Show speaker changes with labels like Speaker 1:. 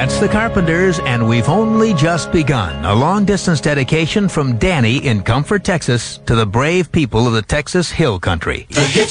Speaker 1: That's the Carpenters, and we've only just begun. A long-distance dedication from Danny in Comfort, Texas, to the brave people of the Texas Hill Country.